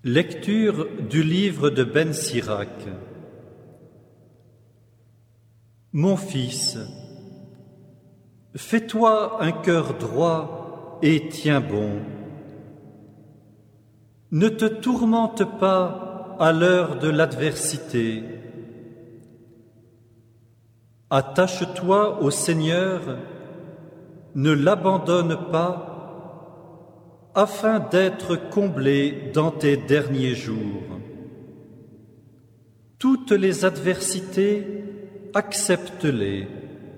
Lecture du livre de Ben Sirac. Mon fils, fais-toi un cœur droit et tiens bon. Ne te tourmente pas à l'heure de l'adversité. Attache-toi au Seigneur, ne l'abandonne pas, afin d'être comblé dans tes derniers jours. Toutes les adversités, accepte-les.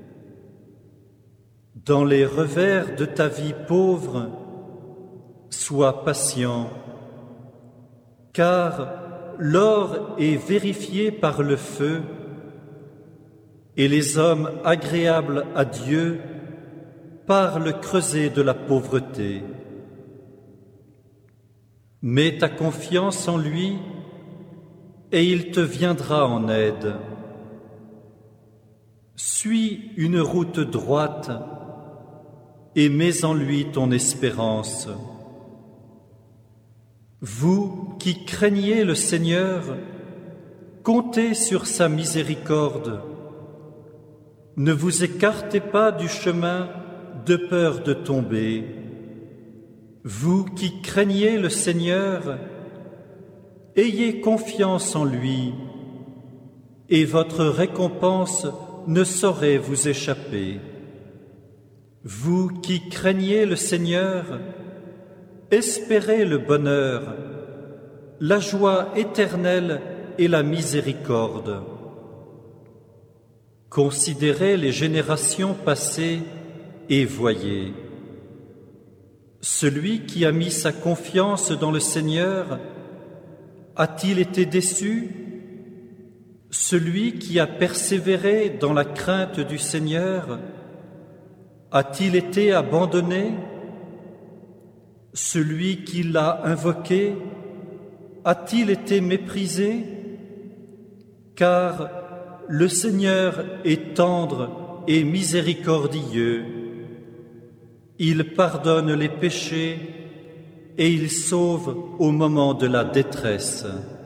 Dans les revers de ta vie pauvre, sois patient, car l'or est vérifié par le feu, et les hommes agréables à Dieu par le creuset de la pauvreté. Mets ta confiance en lui et il te viendra en aide. Suis une route droite et mets en lui ton espérance. Vous qui craignez le Seigneur, comptez sur sa miséricorde. Ne vous écartez pas du chemin de peur de tomber. Vous qui craignez le Seigneur, ayez confiance en lui, et votre récompense ne saurait vous échapper. Vous qui craignez le Seigneur, espérez le bonheur, la joie éternelle et la miséricorde. Considérez les générations passées et voyez. Celui qui a mis sa confiance dans le Seigneur a-t-il été déçu? Celui qui a persévéré dans la crainte du Seigneur a-t-il été abandonné? Celui qui l'a invoqué a-t-il été méprisé? Car le Seigneur est tendre et miséricordieux. Il pardonne les péchés et il sauve au moment de la détresse.